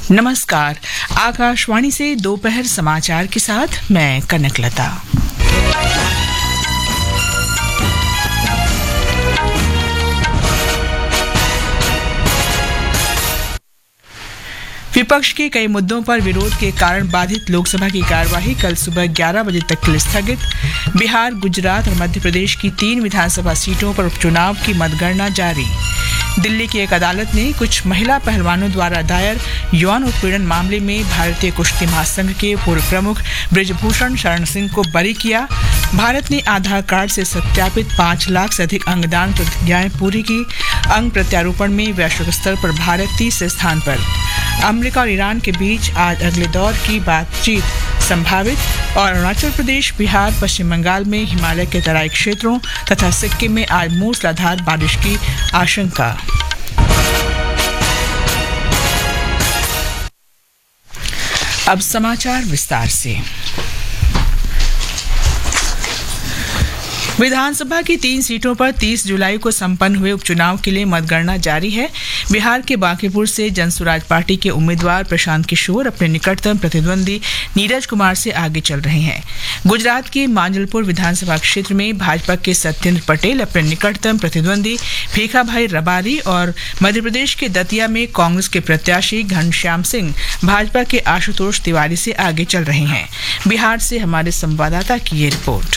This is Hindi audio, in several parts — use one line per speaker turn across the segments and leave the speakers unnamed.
नमस्कार, आकाशवाणी से दोपहर समाचार के साथ मैं कनकलता। विपक्ष के कई मुद्दों पर विरोध के कारण बाधित लोकसभा की कार्यवाही कल सुबह 11 बजे तक के लिए स्थगित। बिहार, गुजरात और मध्य प्रदेश की 3 विधानसभा सीटों पर उपचुनाव की मतगणना जारी। दिल्ली की एक अदालत ने कुछ महिला पहलवानों द्वारा दायर यौन उत्पीड़न मामले में भारतीय कुश्ती महासंघ के पूर्व प्रमुख बृजभूषण शरण सिंह को बरी किया। भारत ने आधार कार्ड से सत्यापित 5 लाख से अधिक अंगदान प्रतिज्ञाएं पूरी की। अंग प्रत्यारोपण में वैश्विक स्तर पर भारत 30 स्थान पर। अमेरिका और ईरान के बीच आज अगले दौर की बातचीत संभावित। और अरुणाचल प्रदेश, बिहार, पश्चिम बंगाल में हिमालय के तराई क्षेत्रों तथा सिक्किम में आज मूसलाधार बारिश की आशंका। अब समाचार विस्तार से। विधानसभा की 3 सीटों पर 30 जुलाई को संपन्न हुए उपचुनाव के लिए मतगणना जारी है। बिहार के बांकीपुर से जनसुराज पार्टी के उम्मीदवार प्रशांत किशोर अपने निकटतम प्रतिद्वंदी नीरज कुमार से आगे चल रहे हैं। गुजरात के मांजलपुर विधानसभा क्षेत्र में भाजपा के सत्येंद्र पटेल अपने निकटतम प्रतिद्वंदी भीखाभाई रबारी और मध्य प्रदेश के दतिया में कांग्रेस के प्रत्याशी घनश्याम सिंह भाजपा के आशुतोष तिवारी से आगे चल रहे हैं। बिहार से हमारे संवाददाता की ये रिपोर्ट।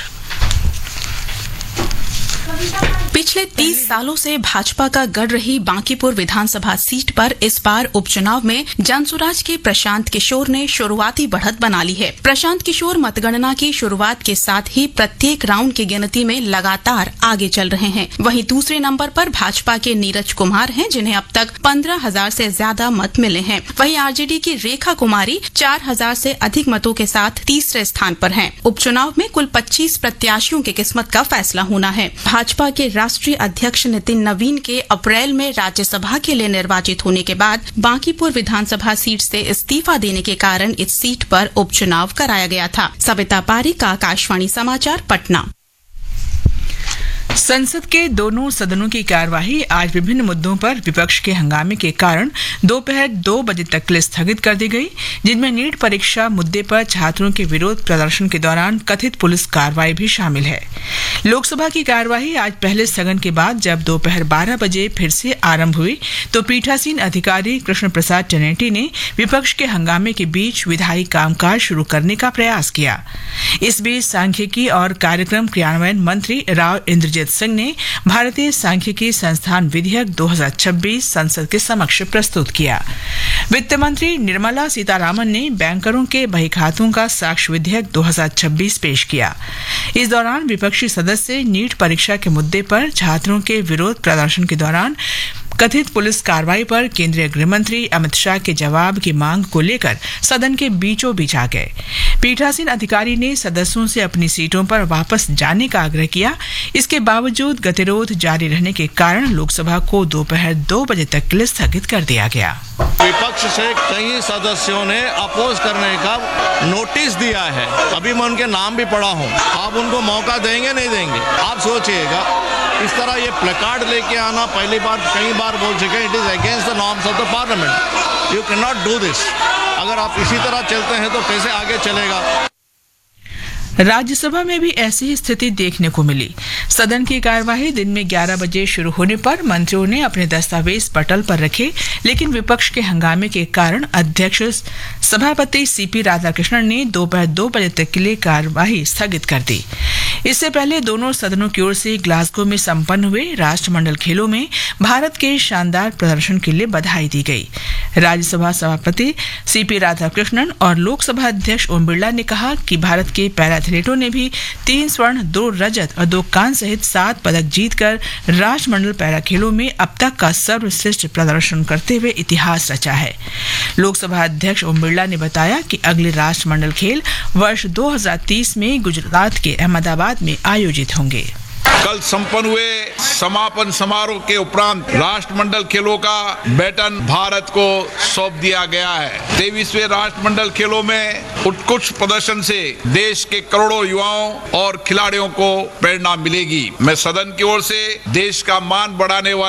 पिछले 30 सालों से भाजपा का गढ़ रही बांकीपुर विधानसभा सीट पर इस बार उपचुनाव में जनसुराज के प्रशांत किशोर ने शुरुआती बढ़त बना ली है। प्रशांत किशोर मतगणना की शुरुआत के साथ ही प्रत्येक राउंड की गिनती में लगातार आगे चल रहे हैं। वहीं दूसरे नंबर पर भाजपा के नीरज कुमार हैं, जिन्हें अब तक 15,000 से ज्यादा मत मिले हैं। वहीं आरजेडी की रेखा कुमारी 4,000 से अधिक मतों के साथ तीसरे स्थान पर हैं। उपचुनाव में कुल 25 प्रत्याशियों की किस्मत का फैसला होना है। भाजपा के राष्ट्रीय अध्यक्ष नितिन नवीन के अप्रैल में राज्यसभा के लिए निर्वाचित होने के बाद बांकीपुर विधानसभा सीट से इस्तीफा देने के कारण इस सीट पर उपचुनाव कराया गया था। सविता पारीक, आकाशवाणी समाचार, पटना।
संसद के दोनों सदनों की कार्यवाही आज विभिन्न मुद्दों पर विपक्ष के हंगामे के कारण दोपहर 2 बजे तक के लिए स्थगित कर दी गई, जिनमें नीट परीक्षा मुद्दे पर छात्रों के विरोध प्रदर्शन के दौरान कथित पुलिस कार्रवाई भी शामिल है। लोकसभा की कार्यवाही आज पहले स्थगन के बाद जब दोपहर 12 बजे फिर से आरंभ हुई तो पीठासीन अधिकारी कृष्ण प्रसाद चनेटी ने विपक्ष के हंगामे के बीच विधायी कामकाज शुरू करने का प्रयास किया। इस बीच सांख्यिकी और कार्यक्रम क्रियान्वयन मंत्री राव इंद्रजीत सिंह ने भारतीय सांख्यिकी संस्थान विधेयक 2026 संसद के समक्ष प्रस्तुत किया। वित्त मंत्री निर्मला सीतारामन ने बैंकरों के बहीखातों का साक्ष्य विधेयक 2026 पेश किया। इस दौरान विपक्षी सदस्य नीट परीक्षा के मुद्दे पर छात्रों के विरोध प्रदर्शन के दौरान कथित पुलिस कार्रवाई पर केंद्रीय गृह मंत्री अमित शाह के जवाब की मांग को लेकर सदन के बीचों बीच आ गए। पीठासीन अधिकारी ने सदस्यों से अपनी सीटों पर वापस जाने का आग्रह किया। इसके बावजूद गतिरोध जारी रहने के कारण लोकसभा को दोपहर 2 बजे तक के लिए स्थगित कर दिया गया।
विपक्ष से कई सदस्यों ने अपोज करने का नोटिस दिया है। अभी मैं उनके नाम भी पढ़ा हूँ। आप उनको मौका देंगे नहीं देंगे? आप सोचिएगा। इस तरह ये प्लेकार्ड लेके आना पहली बार, कई बार बोल चुके हैं, it is against the norms of the parliament. You can not do this. अगर आप इसी तरह चलते हैं तो कैसे आगे चलेगा?
राज्यसभा में भी ऐसी ही स्थिति देखने को मिली। सदन की कार्यवाही दिन में 11 बजे शुरू होने पर मंत्रियों ने अपने दस्तावेज पटल पर रखे, लेकिन विपक्ष के हंगामे के कारण अध्यक्ष सभापति सीपी राधाकृष्णन ने दोपहर 2 बजे तक के लिए कार्यवाही स्थगित कर दी। इससे पहले दोनों सदनों की ओर से ग्लासगो में संपन्न हुए राष्ट्रमंडल खेलों में भारत के शानदार प्रदर्शन के लिए बधाई दी गई। राज्यसभा सभापति सीपी राधाकृष्णन और लोकसभा अध्यक्ष ओम बिरला ने कहा कि भारत के पैरा एथलीटों ने भी 3 स्वर्ण, 2 रजत और 2 कांस्य सहित 7 पदक जीतकर राष्ट्रमंडल पैरा खेलों में अब तक का सर्वश्रेष्ठ प्रदर्शन करते हुए इतिहास रचा है। लोकसभा अध्यक्ष ओम बिरला ने बताया कि अगले राष्ट्रमंडल खेल वर्ष 2030 में गुजरात के अहमदाबाद में आयोजित होंगे।
कल संपन्न हुए समापन समारोह के उपरांत राष्ट्रमंडल खेलों का बैटन भारत को सौंप दिया गया है। 23वें राष्ट्रमंडल खेलों में उत्कृष्ट प्रदर्शन से देश के करोड़ों युवाओं और खिलाड़ियों को प्रेरणा मिलेगी। मैं सदन की ओर से देश का मान बढ़ाने वाले